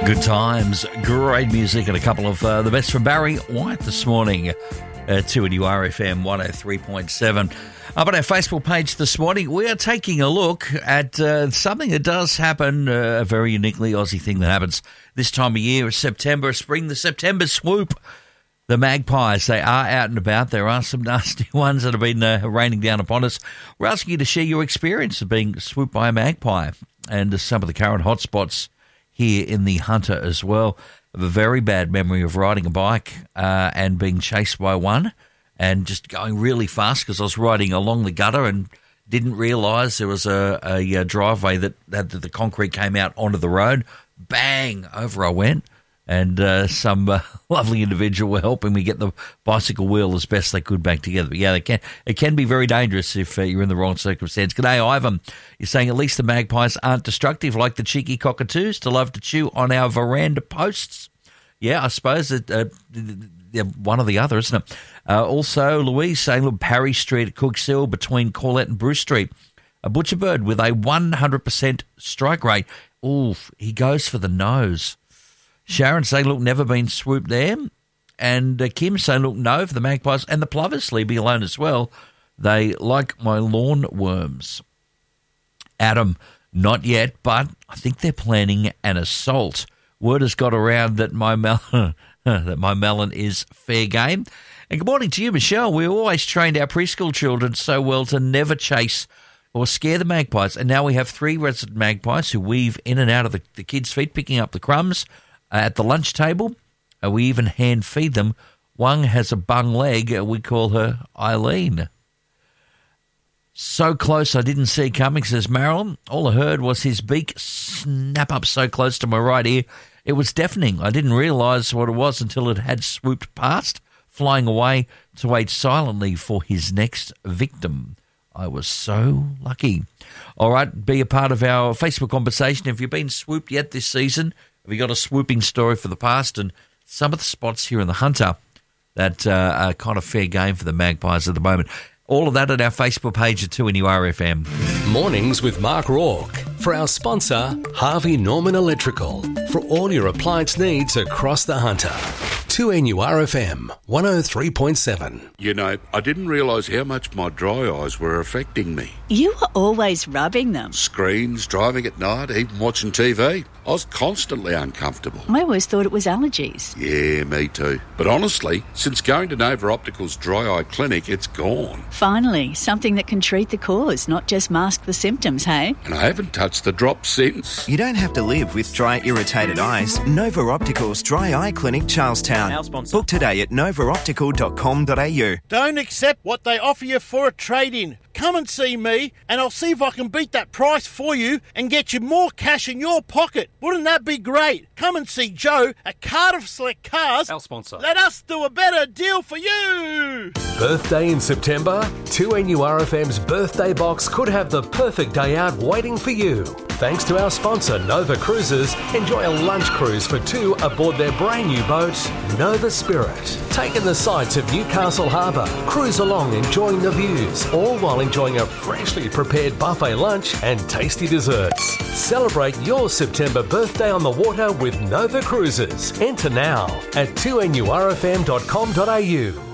Good times, great music, and a couple of the best from Barry White this morning to a new RFM 103.7. Up on our Facebook page this morning, we are taking a look at something that does happen, a very uniquely Aussie thing that happens this time of year, September, spring, the September swoop. The magpies, they are out and about. There are some nasty ones that have been raining down upon us. We're asking you to share your experience of being swooped by a magpie and some of the current hotspots here in the Hunter as well. I have a very bad memory of riding a bike and being chased by one and just going really fast because I was riding along the gutter and didn't realise there was a driveway that the concrete came out onto the road. Bang! Over I went. And some lovely individual were helping me get the bicycle wheel as best they could back together. But yeah, it can be very dangerous if you're in the wrong circumstance. G'day, Ivan. You're saying at least the magpies aren't destructive like the cheeky cockatoos to love to chew on our veranda posts. Yeah, I suppose they're one or the other, isn't it? Also, Louise saying, look, Parry Street at Cooks Hill between Corlett and Bruce Street. A butcher bird with a 100% strike rate. Oof, he goes for the nose. Sharon saying, look, never been swooped there. And Kim saying, look, no for the magpies. And the plovers, leave me alone as well. They like my lawn worms. Adam, not yet, but I think they're planning an assault. Word has got around that my melon is fair game. And good morning to you, Michelle. We always trained our preschool children so well to never chase or scare the magpies. And now we have 3 resident magpies who weave in and out of the kids' feet, picking up the crumbs. At the lunch table, we even hand feed them. One has a bung leg. We call her Eileen. So close I didn't see coming, says Marilyn. All I heard was his beak snap up so close to my right ear. It was deafening. I didn't realise what it was until it had swooped past, flying away to wait silently for his next victim. I was so lucky. All right, be a part of our Facebook conversation. Have you been swooped yet this season? Have you got a swooping story for the past? And some of the spots here in the Hunter that are kind of fair game for the magpies at the moment. All of that at our Facebook page at 2NURFM. Mornings with Mark Rourke. For our sponsor, Harvey Norman Electrical. For all your appliance needs across the Hunter. 2NURFM 103.7. You know, I didn't realise how much my dry eyes were affecting me. You were always rubbing them. Screens, driving at night, even watching TV. I was constantly uncomfortable. I always thought it was allergies. Yeah, me too. But honestly, since going to Nova Optical's dry eye clinic, it's gone. Finally, something that can treat the cause, not just mask the symptoms, hey? And I haven't touched the drops since. You don't have to live with dry, irritated eyes. Nova Optical's Dry Eye Clinic, Charlestown. Our sponsor. Book today at novaoptical.com.au. Don't accept what they offer you for a trade-in. Come and see me, and I'll see if I can beat that price for you and get you more cash in your pocket. Wouldn't that be great? Come and see Joe at Cardiff Select Cars. Our sponsor. Let us do a better deal for you. Birthday in September? 2NURFM's birthday box could have the perfect day out waiting for you. Thanks to our sponsor, Nova Cruises, enjoy a lunch cruise for 2 aboard their brand new boat, Nova Spirit. Take in the sights of Newcastle Harbour, cruise along enjoying the views, all while enjoying a freshly prepared buffet lunch and tasty desserts. Celebrate your September birthday on the water with Nova Cruises. Enter now at 2NURFM.com.au.